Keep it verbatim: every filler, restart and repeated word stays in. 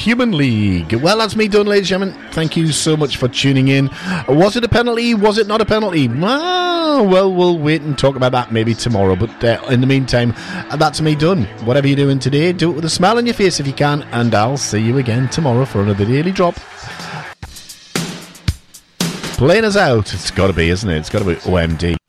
Human League. Well, that's me done, ladies and gentlemen. Thank you so much for tuning in. Was it a penalty? Was it not a penalty? Ah, well, we'll wait and talk about that maybe tomorrow. But uh, in the meantime, that's me done. Whatever you're doing today, do it with a smile on your face if you can. And I'll see you again tomorrow for another Daily Drop. Playing us out. It's got to be, isn't it? It's got to be O M D.